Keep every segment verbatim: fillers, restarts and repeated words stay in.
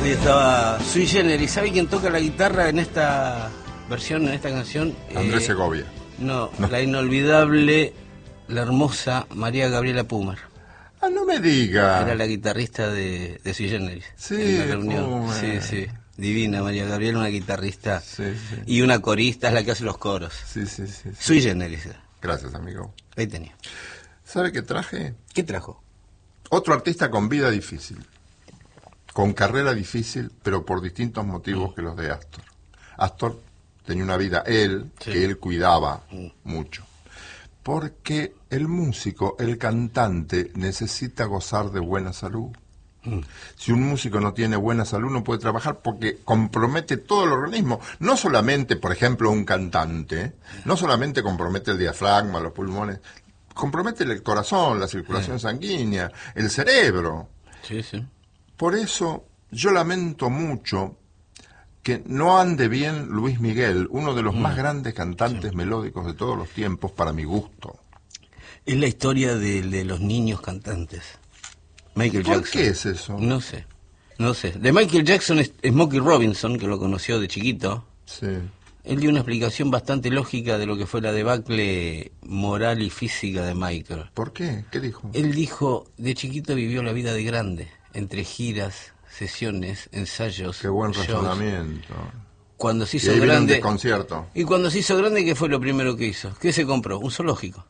Ahí estaba Sui Generis. ¿Sabe quién toca la guitarra en esta versión, en esta canción? Andrés eh, Segovia. No, no, la inolvidable, la hermosa María Gabriela Pumer. Ah, no me diga. Era la guitarrista de, de Sui Generis. Sí, en la reunión. Pumer. Sí, sí. Divina María Gabriela, una guitarrista. Sí, sí. Y una corista, es la que hace los coros. Sí, sí, sí, sí. Sui Generis. Gracias, amigo. Ahí tenía. ¿Sabe qué traje? ¿Qué trajo? Otro artista con vida difícil. Con carrera difícil, pero por distintos motivos mm. que los de Astor. Astor tenía una vida, él, sí. que él cuidaba mm. mucho. Porque el músico, el cantante, necesita gozar de buena salud. Mm. Si un músico no tiene buena salud, no puede trabajar porque compromete todo el organismo. No solamente, por ejemplo, un cantante, no solamente compromete el diafragma, los pulmones, compromete el corazón, la circulación sí. sanguínea, el cerebro. Sí, sí. Por eso yo lamento mucho que no ande bien Luis Miguel, uno de los mm. más grandes cantantes sí. melódicos de todos los tiempos para mi gusto. Es la historia de, de los niños cantantes. Michael Jackson. ¿Por qué es eso? No sé, no sé. De Michael Jackson es Smokey Robinson, que lo conoció de chiquito. Sí. Él dio una explicación bastante lógica de lo que fue la debacle moral y física de Michael. ¿Por qué? ¿Qué dijo? Él dijo, de chiquito vivió la vida de grande, entre giras, sesiones, ensayos. Qué buen shows. razonamiento. Cuando se hizo y ahí grande. Un desconcierto. Y cuando se hizo grande, ¿qué fue lo primero que hizo? ¿Qué se compró? Un zoológico.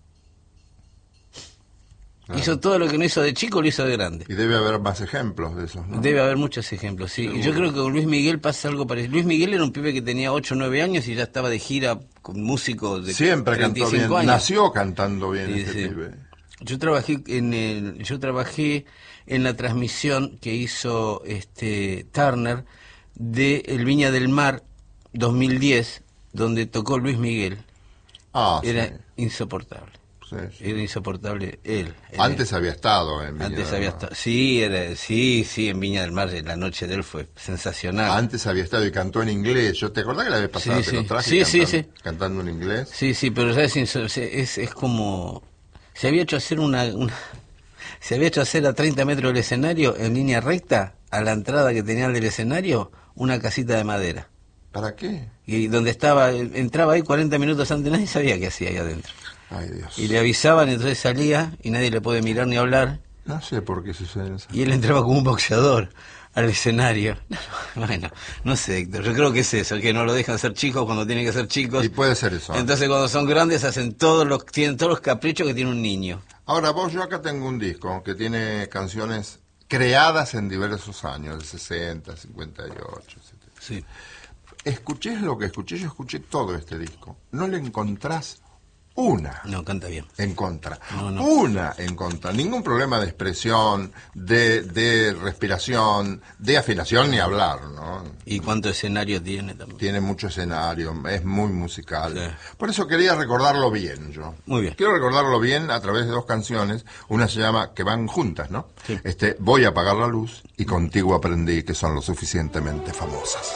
Claro. Hizo todo lo que no hizo de chico, lo hizo de grande. Y debe haber más ejemplos de esos, ¿no? Debe haber muchos ejemplos, sí. Y yo creo que con Luis Miguel pasa algo parecido. Luis Miguel era un pibe que tenía ocho o nueve años y ya estaba de gira con músicos de Siempre treinta y cinco cantó bien, años. nació cantando bien sí, este sí. pibe. Yo trabajé en el, yo trabajé en la transmisión que hizo este Turner de El Viña del Mar dos mil diez, donde tocó Luis Miguel. Ah, era sí. insoportable. Sí, sí. Era insoportable él. Antes él. había estado en Viña Antes del había Mar. estado. Sí, era, sí, sí, en Viña del Mar la noche de él fue sensacional. Antes había estado y cantó en inglés. ¿Yo te acordás que la vez pasada sí, te sí. lo traje sí, cantando, sí, sí. cantando en inglés? Sí, sí, pero ya es, es, es como se había hecho hacer una, una se había hecho hacer a treinta metros del escenario en línea recta a la entrada que tenía del escenario una casita de madera. ¿Para qué? Y donde estaba, entraba ahí cuarenta minutos antes, nadie sabía qué hacía ahí adentro. Ay, Dios. Y le avisaban, entonces salía y nadie le puede mirar ni hablar. No sé por qué sucede eso. Y él entraba como un boxeador al escenario. Bueno, no sé, Héctor, yo creo que es eso, que no lo dejan ser chicos cuando tienen que ser chicos. Y puede ser eso. Entonces cuando son grandes hacen todos los, tienen todos los caprichos que tiene un niño. Ahora vos, yo acá tengo un disco que tiene canciones creadas en diversos años, del sesenta, cincuenta y ocho, etcétera. Sí. Escuché lo que escuché, yo escuché todo este disco. No le encontrás una no canta bien en contra, no, no. una en contra, ningún problema de expresión, de, de respiración, de afinación ni hablar, ¿no? Y cuánto escenario tiene también. Tiene mucho escenario, es muy musical. Sí. Por eso quería recordarlo bien yo. Muy bien. Quiero recordarlo bien a través de dos canciones. Una se llama, que van juntas, ¿no? Sí. Este, Voy a apagar la luz y Contigo aprendí, que son lo suficientemente famosas.